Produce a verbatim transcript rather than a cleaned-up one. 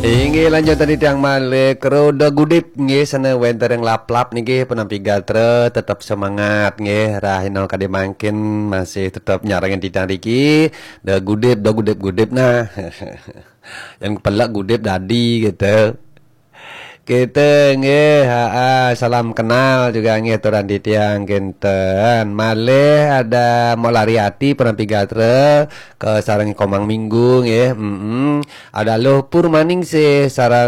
Ingi lanjut tadi tiang male keroda gudip nggih sana wenter yang lap-lap nggih penampi gatre tetap semangat nggih rahinal kade mangkin masih tetap nyarangin titang riki da gudip da gudip gudip nah yang pelak gudip dadi gitu kita nggih haa, salam kenal juga nggih turan di tiang genten malih ada mau lari hati penampi gatre ke sarang komang minggu nggih mm -mm. Ada loh pur maning sih sarang